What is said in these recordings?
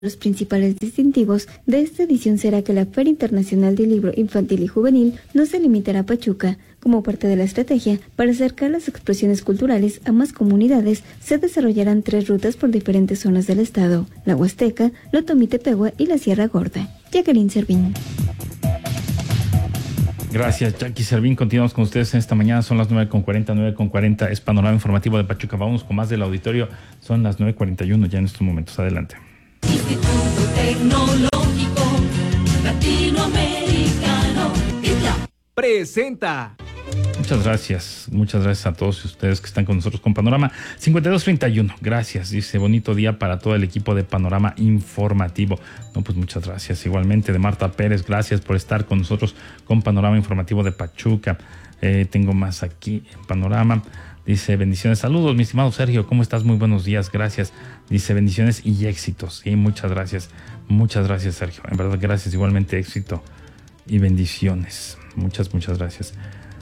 Los principales distintivos de esta edición será que la Feria Internacional del Libro Infantil y Juvenil no se limitará a Pachuca. Como parte de la estrategia para acercar las expresiones culturales a más comunidades, se desarrollarán 3 rutas por diferentes zonas del estado: la Huasteca, Lotomitepegua y la Sierra Gorda. Jacqueline Servín. Gracias, Jackie Servín. Continuamos con ustedes en esta mañana. Son las 9:40, 9:40. Es Panorama Informativo de Pachuca. Vamos con más del auditorio. Son las 9:41 ya en estos momentos. Adelante. Instituto Tecnológico Latinoamericano presenta. Muchas gracias a todos ustedes que están con nosotros con Panorama 5231. Gracias, dice, bonito día para todo el equipo de Panorama Informativo. No, pues muchas gracias. Igualmente de Marta Pérez, gracias por estar con nosotros con Panorama Informativo de Pachuca. Tengo más aquí en Panorama. Dice, bendiciones, saludos, mi estimado Sergio, ¿cómo estás? Muy buenos días, gracias. Dice, bendiciones y éxitos. Y muchas gracias, Sergio. En verdad, gracias, igualmente éxito y bendiciones. Muchas gracias.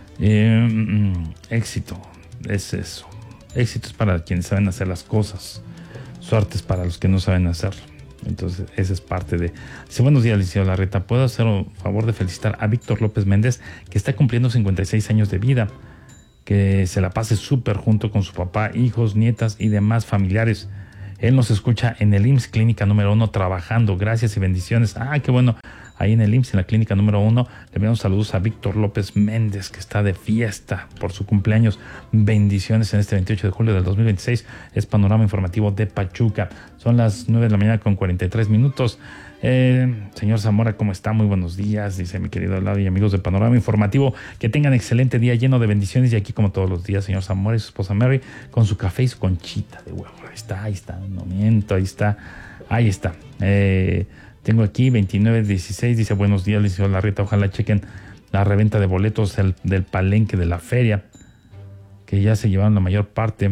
Éxito, es eso. Éxito es para quienes saben hacer las cosas. Suerte es para los que no saben hacerlo. Entonces, esa es parte de... Dice, buenos días, licenciado Larreta. ¿Puedo hacer un favor de felicitar a Víctor López Méndez, que está cumpliendo 56 años de vida? Que se la pase súper junto con su papá, hijos, nietas y demás familiares. Él nos escucha en el IMSS Clínica número 1 trabajando. Gracias y bendiciones. Qué bueno. Ahí en el IMSS, en la Clínica número 1, le enviamos saludos a Víctor López Méndez, que está de fiesta por su cumpleaños. Bendiciones en este 28 de julio del 2026. Es Panorama Informativo de Pachuca. Son las 9 de la mañana con 43 minutos. Señor Zamora, ¿cómo está? Muy buenos días, dice mi querido Lado y amigos de Panorama Informativo. Que tengan excelente día lleno de bendiciones. Y aquí, como todos los días, señor Zamora y su esposa Mary, con su café y su conchita de huevo. Ahí está, no miento, ahí está. Tengo aquí 2916, dice, buenos días, licenciado Larreta, ojalá chequen la reventa de boletos del palenque de la feria, que ya se llevaron la mayor parte.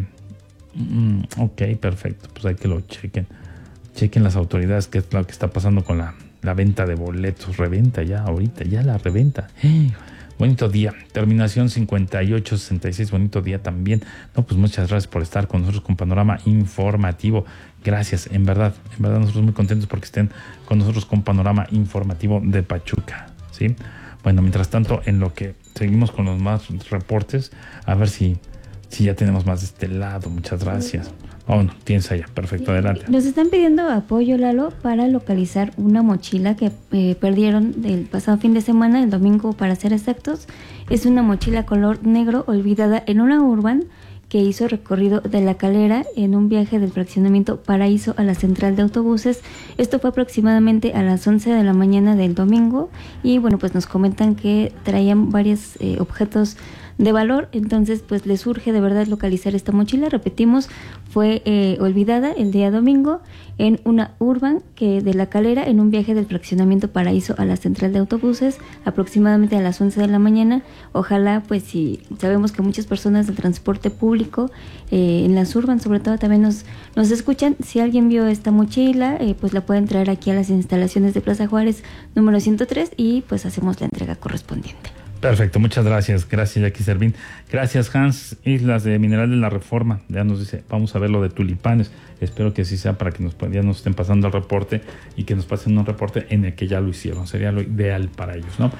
Ok, perfecto, pues hay que lo chequen las autoridades qué es lo que está pasando con la venta de boletos. Reventa ya, ahorita, ya la reventa. Bonito día, terminación 5866, bonito día también. No, pues muchas gracias por estar con nosotros con Panorama Informativo. Gracias, en verdad nosotros muy contentos porque estén con nosotros con Panorama Informativo de Pachuca, ¿sí? Bueno, mientras tanto, en lo que seguimos con los más reportes, a ver si ya tenemos más de este lado. Muchas gracias. No, tienes allá, perfecto, adelante. Nos están pidiendo apoyo, Lalo, para localizar una mochila que perdieron del pasado fin de semana, el domingo para ser exactos. Es una mochila color negro olvidada en una urban que hizo recorrido de La Calera en un viaje del fraccionamiento Paraíso a la central de autobuses. Esto fue aproximadamente a las 11 de la mañana del domingo y bueno, pues nos comentan que traían varios objetos de valor, entonces pues les urge de verdad localizar esta mochila. Repetimos, fue olvidada el día domingo en una urban que de La Calera en un viaje del fraccionamiento Paraíso a la central de autobuses aproximadamente a las 11 de la mañana. Ojalá, pues si sabemos que muchas personas del transporte público en las urban sobre todo también nos escuchan, si alguien vio esta mochila pues la pueden traer aquí a las instalaciones de Plaza Juárez número 103 y pues hacemos la entrega correspondiente. Perfecto, muchas gracias, Jackie Servín. Gracias, Hans Islas de Mineral de la Reforma. Ya nos dice, vamos a ver lo de tulipanes. Espero que sí sea para que ya nos estén pasando el reporte y que nos pasen un reporte en el que ya lo hicieron. Sería lo ideal para ellos, ¿no?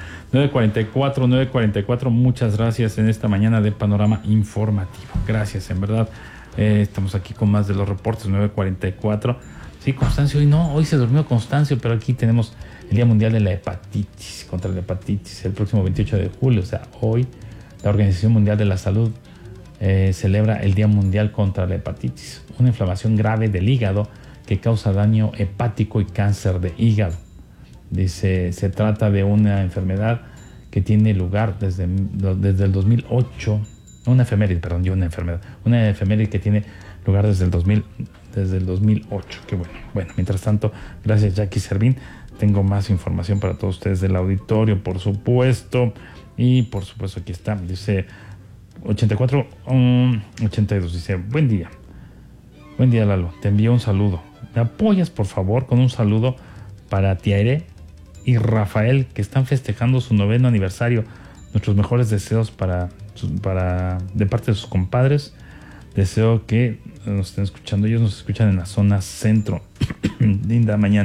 9:44, muchas gracias en esta mañana de Panorama Informativo. Gracias, en verdad. Estamos aquí con más de los reportes, 9:44. Sí, Constancio, hoy se durmió Constancio, pero aquí tenemos el Día Mundial de la Hepatitis, contra la hepatitis, el próximo 28 de julio. O sea, hoy la Organización Mundial de la Salud celebra el Día Mundial contra la Hepatitis, una inflamación grave del hígado que causa daño hepático y cáncer de hígado. Dice, se trata de una enfermedad que tiene lugar desde el 2008, una efeméride que tiene lugar desde el 2008. Qué bueno. Bueno, mientras tanto, gracias, Jackie Servín. Tengo más información para todos ustedes del auditorio, por supuesto. Y por supuesto aquí está. Dice 8482. Dice, buen día. Buen día, Lalo. Te envío un saludo. ¿Me apoyas, por favor, con un saludo para Tiare y Rafael, que están festejando su 9º aniversario? Nuestros mejores deseos de parte de sus compadres, Deseo que nos estén escuchando. Ellos nos escuchan en la zona centro. Linda mañana.